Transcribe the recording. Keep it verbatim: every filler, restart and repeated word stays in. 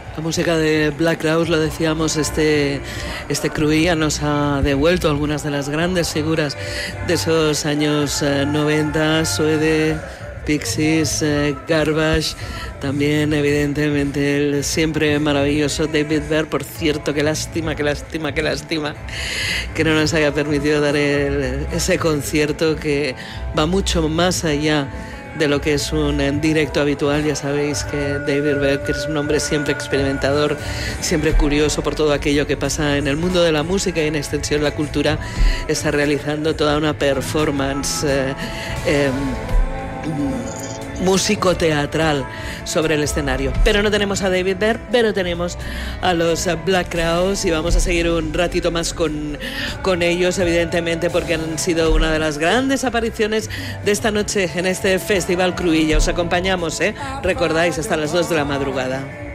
La música de Black Crowes, lo decíamos, este, este Cruïlla nos ha devuelto algunas de las grandes figuras de esos años eh, noventa, Suede, Pixies, eh, Garbage, también evidentemente el siempre maravilloso David Byrne. Por cierto, qué lástima, qué lástima, qué lástima que no nos haya permitido dar el, ese concierto que va mucho más allá de lo que es un en directo habitual. Ya sabéis que David Byrne, que es un hombre siempre experimentador, siempre curioso por todo aquello que pasa en el mundo de la música y en extensión la cultura, está realizando toda una performance eh, eh, músico-teatral sobre el escenario. Pero no tenemos a David Byrne, pero tenemos a los Black Crowes y vamos a seguir un ratito más con, con ellos, evidentemente, porque han sido una de las grandes apariciones de esta noche en este Festival Cruïlla. Os acompañamos, ¿eh? Recordáis, hasta las dos de la madrugada.